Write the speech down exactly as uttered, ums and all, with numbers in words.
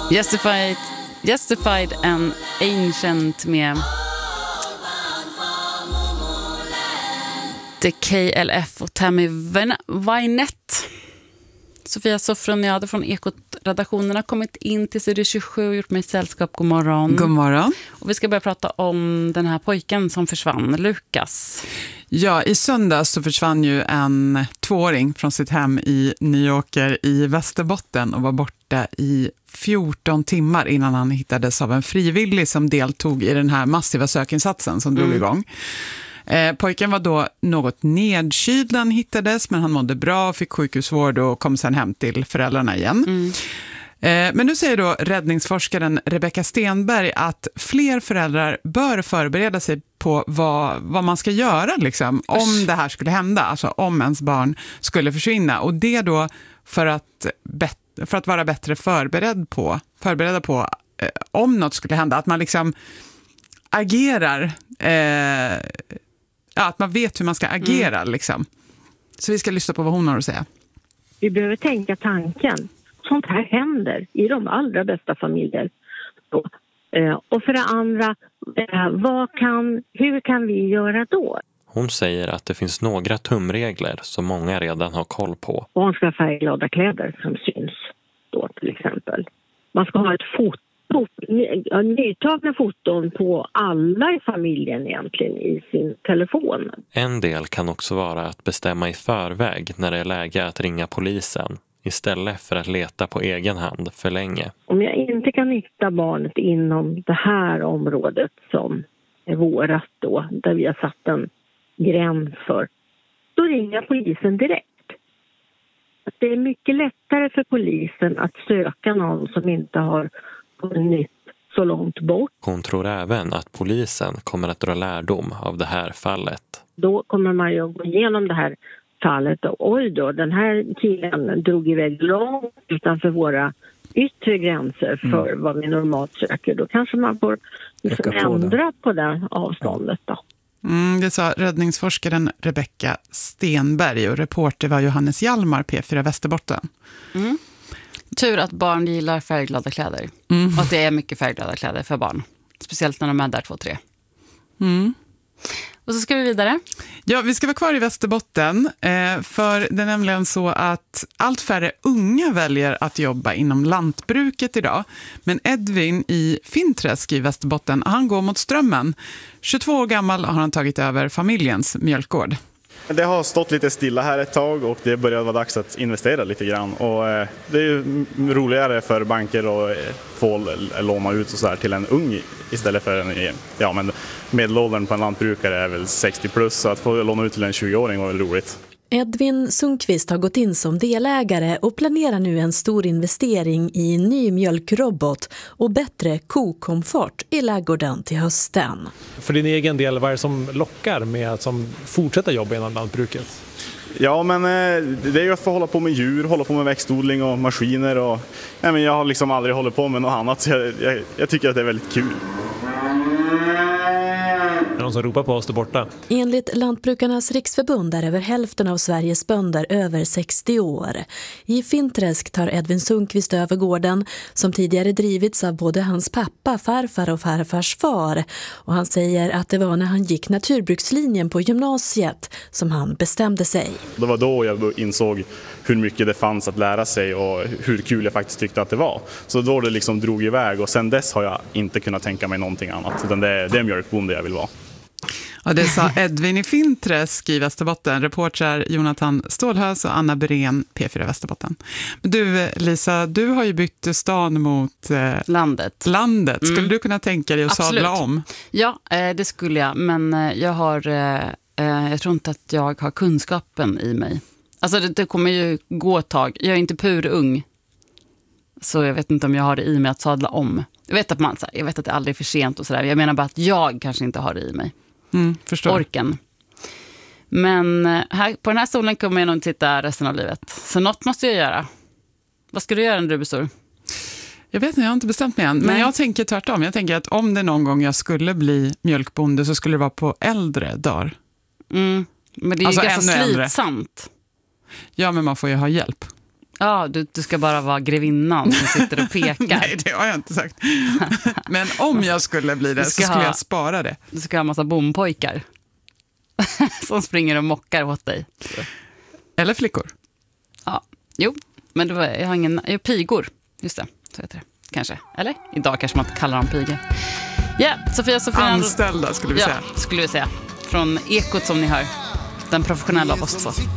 Justified, Justified and Ancient med The K L F och Tammy Wynette. Sofia Soffroniade från Ekot-redaktionen har kommit in till Studio tjugosju och gjort mig sällskap. God morgon. God morgon. Och vi ska börja prata om den här pojken som försvann, Lukas. Ja, i söndags så försvann ju en tvååring från sitt hem i Nyåker i Västerbotten och var borta i fjorton timmar innan han hittades av en frivillig som deltog i den här massiva sökinsatsen som drog mm. igång. Eh, pojken var då något nedkyld när han hittades, men han mådde bra, fick sjukhusvård och kom sedan hem till föräldrarna igen. Mm. Eh, men nu säger då räddningsforskaren Rebecka Stenberg att fler föräldrar bör förbereda sig på vad, vad man ska göra liksom, om det här skulle hända, alltså om ens barn skulle försvinna. Och det då för att, bet- för att vara bättre förberedd på, förberedda på eh, om något skulle hända, att man liksom agerar eh, Ja, att man vet hur man ska agera mm. liksom. Så vi ska lyssna på vad hon har att säga. Vi behöver tänka tanken. Sånt här händer i de allra bästa familjer. Och för det andra, vad kan, hur kan vi göra då? Hon säger att det finns några tumregler som många redan har koll på. Barn ska ha färgglada kläder som syns då till exempel. Man ska ha ett foto. Nytagna foton på alla i familjen egentligen i sin telefon. En del kan också vara att bestämma i förväg när det är läge att ringa polisen istället för att leta på egen hand för länge. Om jag inte kan hitta barnet inom det här området som är vårat då, där vi har satt en gräns för, då ringer jag polisen direkt. Det är mycket lättare för polisen att söka någon som inte har nytt så långt bort. Hon tror även att polisen kommer att dra lärdom av det här fallet. Då kommer man ju att gå igenom det här fallet och oj då, den här killen drog iväg långt utanför våra yttre gränser för mm. vad vi normalt söker. Då kanske man får liksom på ändra det. på det avståndet då. Mm, det sa räddningsforskaren Rebecka Stenberg och reporter var Johannes Hjalmar, P fyra Västerbotten. Mm. Tur att barn gillar färgglada kläder. Mm. Och att det är mycket färgglada kläder för barn. Speciellt när de är där två, tre. Mm. Och så ska vi vidare. Ja, vi ska vara kvar i Västerbotten. Eh, för det är nämligen så att allt färre unga väljer att jobba inom lantbruket idag. Men Edvin i Finträsk i Västerbotten, han går mot strömmen. tjugotvå år gammal har han tagit över familjens mjölkgård. Det har stått lite stilla här ett tag och det börjar vara dags att investera lite grann. Och det är ju roligare för banker att få låna ut och så här till en ung istället för en, ja men medelåldern på en lantbrukare är väl sextio plus, så att få låna ut till en tjugoåring var väl roligt. Edvin Sundqvist har gått in som delägare och planerar nu en stor investering i en ny mjölkrobot och bättre kokomfort i ladugården till hösten. För din egen del, vad är det som lockar med att som fortsätta jobba inom lantbruket? Ja, men det är ju att få hålla på med djur, hålla på med växtodling och maskiner. Och, nej, men jag har liksom aldrig hållit på med något annat, så jag, jag, jag tycker att det är väldigt kul. Någon som ropar på oss där borta. Enligt Lantbrukarnas riksförbund är över hälften av Sveriges bönder över sextio år. I Finträsk tar Edvin Sundqvist över gården som tidigare drivits av både hans pappa, farfar och farfars far. Och han säger att det var när han gick naturbrukslinjen på gymnasiet som han bestämde sig. Det var då jag insåg hur mycket det fanns att lära sig och hur kul jag faktiskt tyckte att det var. Så då det liksom drog iväg och sen dess har jag inte kunnat tänka mig någonting annat. Utan det är, det är mjölkbonde jag vill vara. Ja, det sa Edvin i Finträsk i Västerbotten. Reportrar Jonathan Stålhös och Anna Berén, P fyra Västerbotten. Men du, Lisa, du har ju bytt stan mot eh, landet. landet. Skulle mm. du kunna tänka dig att Absolut. sadla om? Ja, eh, det skulle jag. Men eh, jag har eh, jag tror inte att jag har kunskapen i mig. Alltså det, det kommer ju gå ett tag. Jag är inte pur ung. Så jag vet inte om jag har det i mig att sadla om. Jag vet att, man, jag vet att det aldrig är för sent och sådär. Jag menar bara att jag kanske inte har det i mig. Mm, förstår. Orken. Men här, på den här stolen kommer jag nog inte sitta resten av livet. Så något måste jag göra. Vad ska du göra när du blir stor? Jag vet inte, jag har inte bestämt mig än. Men Nej. jag tänker tvärtom. Jag tänker att om det någon gång jag skulle bli mjölkbonde så skulle det vara på äldre dagar. Mm, men det är ju alltså ganska slitsamt. Äldre. Ja, men man får ju ha hjälp. Ja, du, du ska bara vara grevinnan som sitter och pekar. Nej, det har jag inte sagt. Men om jag skulle bli det så skulle ha, jag spara det. Du ska ha en massa bompojkar som springer och mockar åt dig. Eller flickor. Ja, jo. Men det var, jag har ingen... Jag pigor. Just det, så heter det. Kanske. Eller? Idag kanske man inte kallar dem pigor. Ja, yeah, Sofia Sofia. Anställda skulle vi ja, säga. skulle vi säga. Från Ekot som ni hör. Den professionella av oss två.